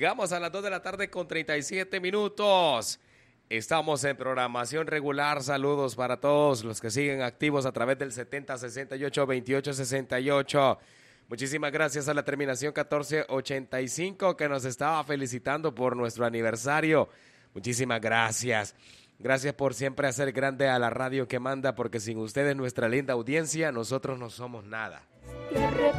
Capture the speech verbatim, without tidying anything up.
Llegamos a las dos de la tarde con treinta y siete minutos. Estamos en programación regular. Saludos para todos los que siguen activos a través del setenta sesenta y ocho veintiocho sesenta y ocho. Muchísimas gracias a la terminación catorce ochenta y cinco que nos estaba felicitando por nuestro aniversario. Muchísimas gracias. Gracias por siempre hacer grande a la radio que manda, porque sin ustedes, nuestra linda audiencia, nosotros no somos nada.